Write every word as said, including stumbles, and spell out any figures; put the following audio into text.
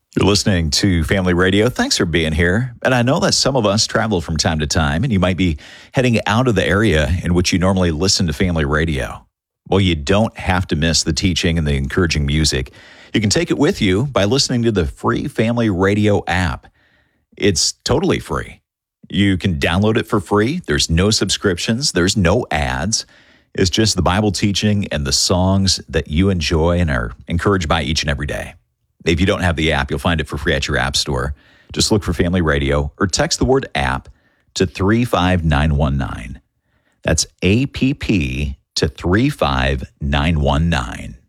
You're listening to Family Radio. Thanks for being here. And I know that some of us travel from time to time, and you might be heading out of the area in which you normally listen to Family Radio. Well, you don't have to miss the teaching and the encouraging music. You can take it with you by listening to the free Family Radio app. It's totally free. You can download it for free. There's no subscriptions. There's no ads. It's just the Bible teaching and the songs that you enjoy and are encouraged by each and every day. If you don't have the app, you'll find it for free at your app store. Just look for Family Radio or text the word app to three five nine one nine. That's A P P to three five nine one nine.